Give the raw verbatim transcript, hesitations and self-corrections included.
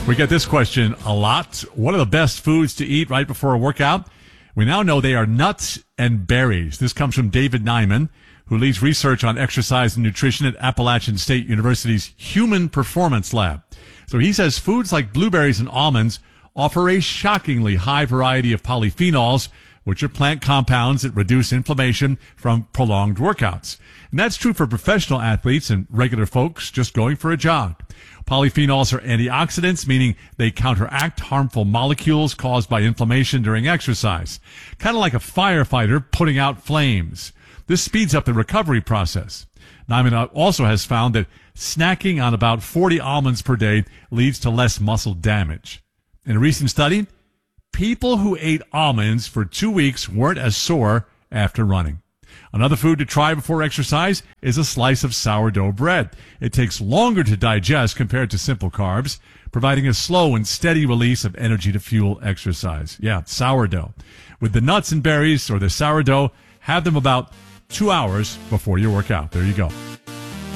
We get this question a lot. What are the best foods to eat right before a workout? We now know they are nuts and berries. This comes from David Nyman, who leads research on exercise and nutrition at Appalachian State University's Human Performance Lab. So he says foods like blueberries and almonds offer a shockingly high variety of polyphenols, which are plant compounds that reduce inflammation from prolonged workouts. And that's true for professional athletes and regular folks just going for a jog. Polyphenols are antioxidants, meaning they counteract harmful molecules caused by inflammation during exercise. Kind of like a firefighter putting out flames. This speeds up the recovery process. Nyman also has found that snacking on about forty almonds per day leads to less muscle damage. In a recent study, people who ate almonds for two weeks weren't as sore after running. Another food to try before exercise is a slice of sourdough bread. It takes longer to digest compared to simple carbs, providing a slow and steady release of energy to fuel exercise. Yeah, sourdough. With the nuts and berries or the sourdough, have them about two hours before your workout. There you go.